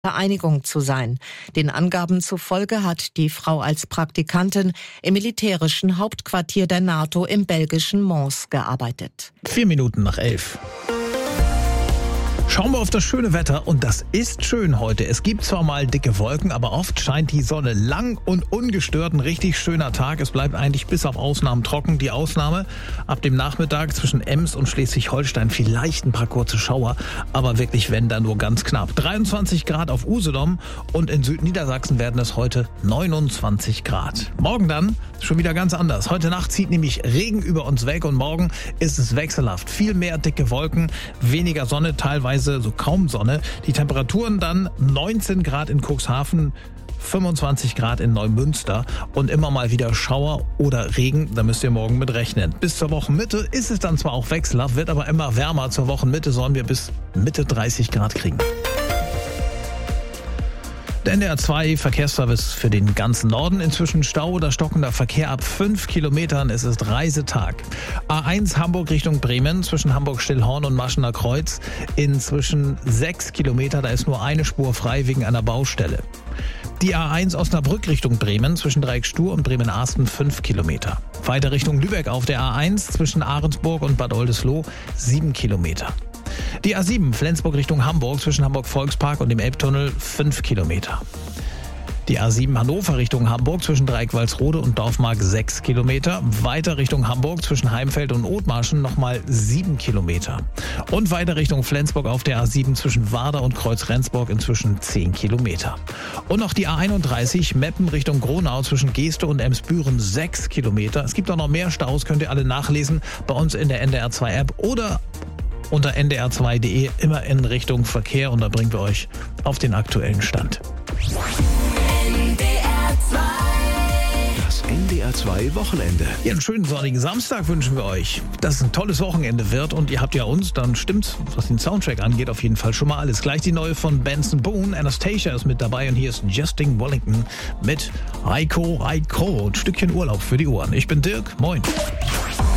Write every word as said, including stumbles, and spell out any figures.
Vereinigung zu sein. Den Angaben zufolge hat die Frau als Praktikantin im militärischen Hauptquartier der NATO im belgischen Mons gearbeitet. Vier Minuten nach elf. Schauen wir auf das schöne Wetter und das ist schön heute. Es gibt zwar mal dicke Wolken, aber oft scheint die Sonne lang und ungestört. Ein richtig schöner Tag. Es bleibt eigentlich bis auf Ausnahmen trocken. Die Ausnahme ab dem Nachmittag zwischen Ems und Schleswig-Holstein vielleicht ein paar kurze Schauer, aber wirklich wenn dann nur ganz knapp. dreiundzwanzig Grad auf Usedom und in Südniedersachsen werden es heute neunundzwanzig Grad. Morgen dann schon wieder ganz anders. Heute Nacht zieht nämlich Regen über uns weg und morgen ist es wechselhaft. Viel mehr dicke Wolken, weniger Sonne, teilweise so kaum Sonne. Die Temperaturen dann neunzehn Grad in Cuxhaven, fünfundzwanzig Grad in Neumünster und immer mal wieder Schauer oder Regen, da müsst ihr morgen mit rechnen. Bis zur Wochenmitte ist es dann zwar auch wechselhaft, wird aber immer wärmer. Zur Wochenmitte sollen wir bis Mitte dreißig Grad kriegen. Der N D R zwei Verkehrsservice für den ganzen Norden. Inzwischen Stau oder stockender Verkehr ab fünf Kilometern. Es ist Reisetag. A eins Hamburg Richtung Bremen zwischen Hamburg-Stillhorn und Maschener Kreuz. Inzwischen sechs Kilometer. Da ist nur eine Spur frei wegen einer Baustelle. Die A eins Osnabrück Richtung Bremen zwischen Dreieckstuhr und Bremen-Arsten fünf Kilometer. Weiter Richtung Lübeck auf der A eins zwischen Ahrensburg und Bad Oldesloe sieben Kilometer. Die A sieben Flensburg Richtung Hamburg zwischen Hamburg-Volkspark und dem Elbtunnel fünf Kilometer. Die A sieben Hannover Richtung Hamburg zwischen Dreieck-Walsrode und Dorfmark sechs Kilometer. Weiter Richtung Hamburg zwischen Heimfeld und Othmarschen nochmal sieben Kilometer. Und weiter Richtung Flensburg auf der A sieben zwischen Warder und Kreuz-Rendsburg inzwischen zehn Kilometer. Und noch die A einunddreißig Meppen Richtung Gronau zwischen Geeste und Emsbüren sechs Kilometer. Es gibt auch noch mehr Staus, könnt ihr alle nachlesen bei uns in der N D R zwei App oder unter n d r zwei punkt d e, immer in Richtung Verkehr und da bringen wir euch auf den aktuellen Stand. N D R zwei. Das N D R zwei Wochenende. Ja, einen schönen sonnigen Samstag wünschen wir euch, dass es ein tolles Wochenende wird und ihr habt ja uns, dann stimmt's, was den Soundtrack angeht, auf jeden Fall schon mal alles. Gleich die neue von Benson Boone, Anastasia ist mit dabei und hier ist Justin Wellington mit Reiko Reiko, ein Stückchen Urlaub für die Ohren. Ich bin Dirk, moin.